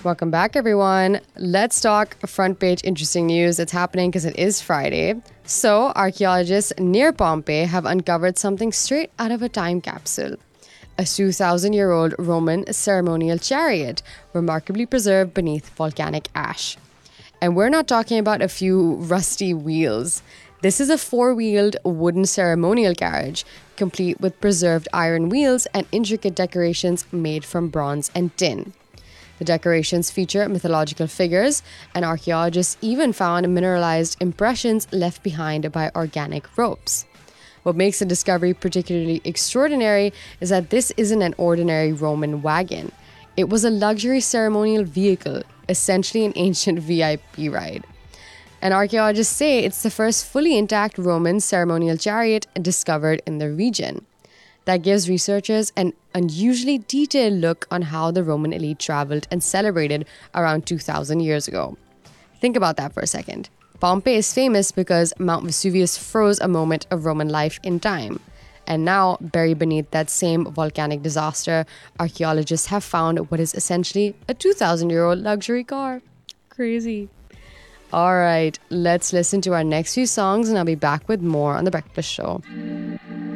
Welcome back, everyone. Let's talk front page interesting news that's happening because it is Friday. So, archaeologists near Pompeii have uncovered something straight out of a time capsule. A 2,000-year-old Roman ceremonial chariot, remarkably preserved beneath volcanic ash. And we're not talking about a few rusty wheels. This is a four-wheeled wooden ceremonial carriage, complete with preserved iron wheels and intricate decorations made from bronze and tin. The decorations feature mythological figures, and archaeologists even found mineralized impressions left behind by organic ropes. What makes the discovery particularly extraordinary is that this isn't an ordinary Roman wagon. It was a luxury ceremonial vehicle, essentially an ancient VIP ride. And archaeologists say it's the first fully intact Roman ceremonial chariot discovered in the region. That gives researchers an unusually detailed look on how the Roman elite traveled and celebrated around 2,000 years ago. Think about that for a second. Pompeii is famous because Mount Vesuvius froze a moment of Roman life in time. And now, buried beneath that same volcanic disaster, archaeologists have found what is essentially a 2,000-year-old luxury car. Crazy. All right, let's listen to our next few songs and I'll be back with more on The Breakfast Show.